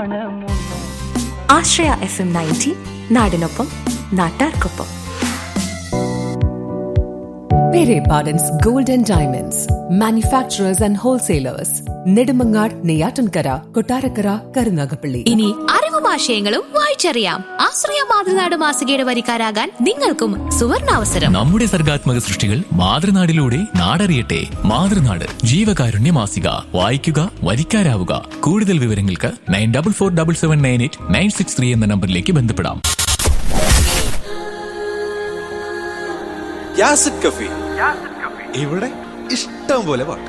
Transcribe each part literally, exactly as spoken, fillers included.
ആശ്രയ F M ninety, നാടിനൊപ്പം നാട്ടാർക്കൊപ്പം. Pere Pardon's Gold and Diamonds, manufacturers and wholesalers. Nedumangad, Neyyattinkara, Kottarakkara, Karunagappally. ഇനി അറിവും ആശയങ്ങളും വായിച്ചറിയാം. ആശ്രയ മാതൃനാട് മാസികയുടെ വരിക്കാരാകാൻ നിങ്ങൾക്കും സുവർണാവസരം. നമ്മുടെ സർഗാത്മക സൃഷ്ടികൾ മാതൃനാടിലൂടെ നാടറിയട്ടെ. മാതൃനാട് ജീവകാരുണ്യ മാസിക. വായിക്കുക, വരിക്കാരാവുക. കൂടുതൽ വിവരങ്ങൾക്ക് nine double four double seven nine eight nine six three എന്ന നമ്പറിലേക്ക് ബന്ധപ്പെടാം. യാസിഡ് കഫി, ഇവിടെ ഇഷ്ടം പോലെ പാട്ട്.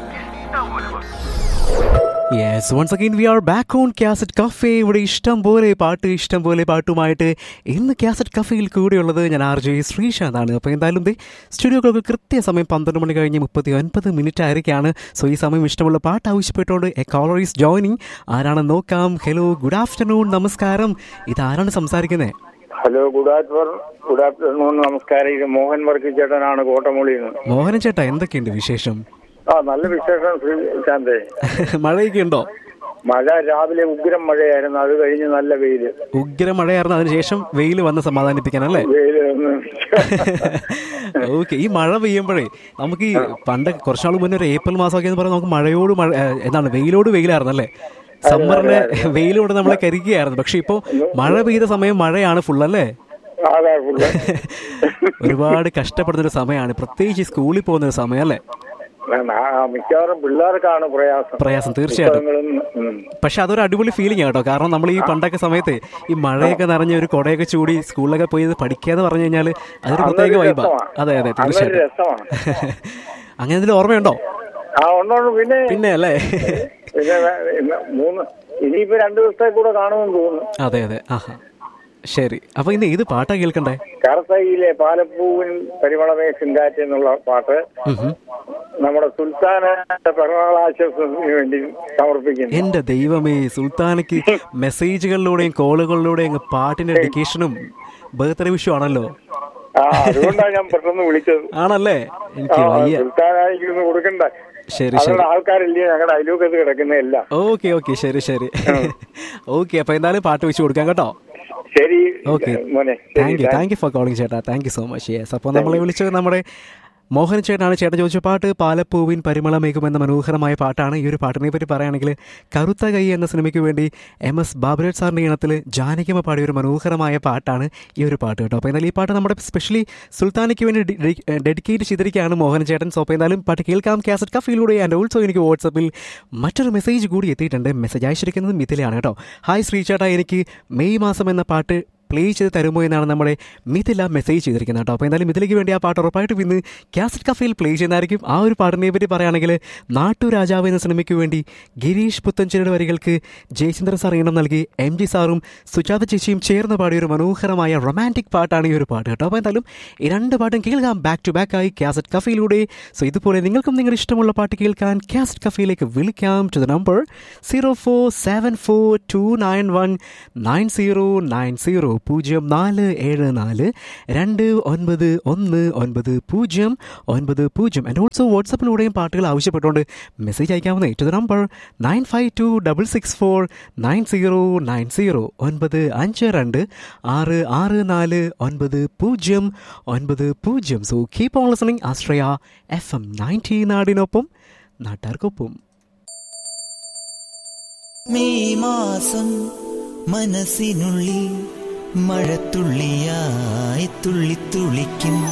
Yes, once again we are back on Cassette Cafe. ഇവിടെ ഇഷ്ടം പോലെ പാട്ട്, ഇഷ്ടം പോലെ പാട്ടുമായിട്ട് ഇന്ന് കാസറ്റ് കഫേയിൽ കൂടെയുള്ളത് ഞാൻ ആർ ജെ ശ്രീശാന്താണ്. അപ്പോൾ എന്തായാലും സ്റ്റുഡിയോകൾക്ക് കൃത്യസമയം പന്ത്രണ്ട് മണി കഴിഞ്ഞ് മുപ്പത്തി ഒൻപത് മിനിറ്റ് ആയിരിക്കുകയാണ്. സോ ഈ സമയം ഇഷ്ടമുള്ള പാട്ട് ആവശ്യപ്പെട്ടുകൊണ്ട് എ കോളർ ഈസ് ജോയിനിങ്. ആരാണെന്ന് നോക്കാം. ഹലോ, ഗുഡ് ആഫ്റ്റർനൂൺ, നമസ്കാരം. ഇതാരാണ് സംസാരിക്കുന്നത്? Hello, good afternoon. Good afternoon, നമസ്കാരം. ഇത് മോഹൻ വർക്കി ചേട്ടനാണ്, കോട്ടമുള്ളിയിൽ നിന്ന്. മോഹനൻ ചേട്ടാ, എന്തൊക്കെയുണ്ട് വിശേഷം? ആ, നല്ല വിശേഷം ശ്രീശാന്തേ. മഴയൊക്കെ ഉണ്ടോ? മഴ രാവിലെ ഉഗ്രം മഴയായിരുന്നു, അത് കഴിഞ്ഞ് നല്ല വെയില്. ഉഗ്രം മഴയായിരുന്നു, അതിനുശേഷം വെയിൽ വന്ന് സമാധാനിപ്പിക്കാനല്ലേ? വെയില്. ഓക്കെ. ഈ മഴ പെയ്യുമ്പോഴേ നമുക്ക് ഈ പണ്ട് കുറച്ചാൾ മുന്നേ ഒരു ഏപ്രിൽ മാസമൊക്കെ എന്ന് പറഞ്ഞാൽ നമുക്ക് മഴയോട് മഴ എന്താണ് വെയിലോട് വെയിലായിരുന്നല്ലേ? സമ്മറിന്റെ വെയിലോട് നമ്മളെ കരിക്കുകയായിരുന്നു. പക്ഷെ ഇപ്പൊ മഴ പെയ്ത സമയം മഴയാണ് ഫുള്ളല്ലേ? ഒരുപാട് കഷ്ടപ്പെടുന്ന ഒരു സമയമാണ്, പ്രത്യേകിച്ച് സ്കൂളിൽ പോകുന്ന ഒരു സമയം അല്ലേ? മിക്കവാറും പിള്ളേർക്കാണ് പ്രയാസം. പ്രയാസം തീർച്ചയായിട്ടും. പക്ഷെ അതൊരു അടിപൊളി ഫീലിംഗ് കേട്ടോ. കാരണം നമ്മൾ ഈ പണ്ടൊക്കെ സമയത്ത് ഈ മഴയൊക്കെ നിറഞ്ഞ ഒരു കുടയൊക്കെ ചൂടി സ്കൂളിലൊക്കെ പോയി പഠിക്കാന്ന് പറഞ്ഞു കഴിഞ്ഞാൽ അതൊരു പ്രത്യേക വൈബാ. അതെ അതെ തീർച്ചയായിട്ടും. അങ്ങനെ എന്തെങ്കിലും ഓർമ്മയുണ്ടോ? പിന്നെ പിന്നെ അല്ലേ? പിന്നെ മൂന്ന് ഇനിയിപ്പോ രണ്ടു ദിവസത്തെ കൂടെ കാണുമെന്ന് തോന്നുന്നു. അതെ അതെ. ആഹാ, ശരി. അപ്പൊ ഇന്ന് ഏത് പാട്ടാ കേൾക്കണ്ടേ? കറുത്തയിലെ പാലപ്പൂവിൻ പരിമളമേ സിങ്കാറ്റ് എന്നുള്ള പാട്ട് നമ്മുടെ സുൽത്താനയുടെ പിറന്നാളാശംസത്തിന് വേണ്ടി സമർപ്പിക്കുന്നു. എന്റെ ദൈവമേ, സുൽത്താനക്ക് മെസ്സേജുകളിലൂടെയും കോളുകളിലൂടെയും പാട്ടിന്റെ ഡെഡിക്കേഷനും ബർത്ത്ഡേ വിഷു ആണല്ലോ. അതുകൊണ്ടാണ് ഞാൻ പെട്ടെന്ന് വിളിച്ചത്. ആണല്ലേ? എനിക്ക് സുൽത്താനായിക്കൊന്ന് കൊടുക്കണ്ട. ശരി ശരി. ആൾക്കാരില്ലേ ഞങ്ങളുടെ അയലോക്കത്ത് കിടക്കുന്നതല്ല. ഓക്കെ ഓക്കെ, ശരി ശരി. ഓക്കെ, അപ്പൊ എന്തായാലും പാട്ട് വെച്ച് കൊടുക്കാം കേട്ടോ. ശരി, okay. Thank you thank you for calling ചേട്ടാ. Thank you so much. Yes, അപ്പോൾ നമ്മളെ വിളിച്ചത് നമ്മുടെ മോഹൻ ചേട്ടനാണ്. ചേട്ടൻ ചോദിച്ച പാട്ട് പാലപ്പൂവിൻ പരിമളമേകും എന്ന മനോഹരമായ പാട്ടാണ്. ഈ ഒരു പാട്ടിനെ പറ്റി പറയുകയാണെങ്കിൽ കറുത്ത കൈ എന്ന സിനിമയ്ക്ക് വേണ്ടി എം എസ് ബാബുരാജ് സാറിൻ്റെ ഈണത്തിൽ ജാനകിയമ്മ പാടിയ ഒരു മനോഹരമായ പാട്ടാണ് ഈ ഒരു പാട്ട് കേട്ടോ. അപ്പോൾ എന്തായാലും ഈ പാട്ട് നമ്മുടെ സ്പെഷ്യലി സുൽത്താനയ്ക്ക് വേണ്ടി ഡെഡിക്കേറ്റ് ചെയ്തിരിക്കുകയാണ് മോഹൻ ചേട്ടൻ. സോ അപ്പോൾ എന്തായാലും പാട്ട് കേൾക്കാം കാസറ്റ് കഫയിലൂടെ. ആൻഡ് ഓൾസോ എനിക്ക് വാട്സപ്പിൽ മറ്റൊരു മെസ്സേജ് കൂടി എത്തിയിട്ടുണ്ട്. മെസ്സേജ് അയച്ചിരിക്കുന്നത് മിഥിലയാണ് കേട്ടോ. ഹായ് ശ്രീ ചേട്ടാ, എനിക്ക് മെയ് മാസം എന്ന പാട്ട് പ്ലേ ചെയ്ത് തരുമോ എന്നാണ് നമ്മുടെ മിഥില മെസ്സേജ് ചെയ്തിരിക്കുന്നത് കേട്ടോ. അപ്പോൾ എന്തായാലും മിഥിലയ്ക്ക് വേണ്ടി ആ പാട്ട് ഉറപ്പായിട്ടും ഇന്ന് കാസറ്റ് കഫയിൽ പ്ലേ ചെയ്യുന്നതായിരിക്കും. ആ ഒരു പാട്ടിനെ പറ്റി പറയുകയാണെങ്കിൽ നാട്ടുരാജാവ് എന്ന സിനിമയ്ക്ക് വേണ്ടി ഗിരീഷ് പുത്തഞ്ചേരിയുടെ വരികൾക്ക് ജയചന്ദ്രൻ സാർ ഈണം നൽകി എം ജി സാറും സുജാത ചേച്ചിയും ചേർന്ന് പാടിയ ഒരു മനോഹരമായ റൊമാൻറ്റിക് പാട്ടാണ് ഈ ഒരു പാട്ട് കേട്ടോ. അപ്പോൾ എന്തായാലും ഈ രണ്ട് പാട്ടും കേൾക്കാം ബാക്ക് ടു ബാക്ക് ആയി കാസറ്റ് കഫയിലൂടെ. സോ ഇതുപോലെ നിങ്ങൾക്കും നിങ്ങളുടെ ഇഷ്ടമുള്ള പാട്ട് കേൾക്കാൻ കാസറ്റ് കഫയിലേക്ക് വിളിക്കാം to the number zero four seven four to nine one nine zero nine zero പൂജ്യം നാല് ഏഴ് നാല് രണ്ട് ഒൻപത് ഒന്ന് ഒൻപത് പൂജ്യം ഒൻപത് പൂജ്യം. ആൻഡ് ഓൾസോ വാട്സപ്പിലൂടെയും പാട്ടുകൾ ആവശ്യപ്പെട്ടുകൊണ്ട് message അയക്കാവുന്ന to the number nine five to double six four nine zero nine zero ഒൻപത് അഞ്ച് രണ്ട് ആറ് ആറ് നാല് ഒൻപത് പൂജ്യം ഒൻപത് പൂജ്യം. So keep on listening Ashraya F M ninety, നാടിനൊപ്പം നാട്ടാർക്കൊപ്പം. മെയ് മാസം മനസ്സിനുള്ളിൽ മഴത്തുള്ളിയായി തുള്ളിത്തുള്ളിക്കും